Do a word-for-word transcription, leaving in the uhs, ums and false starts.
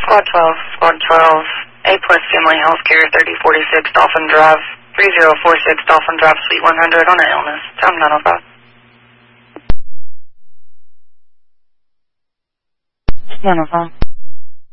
Squad twelve, Squad twelve, A Plus Family Healthcare, thirty forty-six Dolphin Drive, three zero four six Dolphin Drive, Suite one hundred on an illness. Time nine oh five. nine oh five.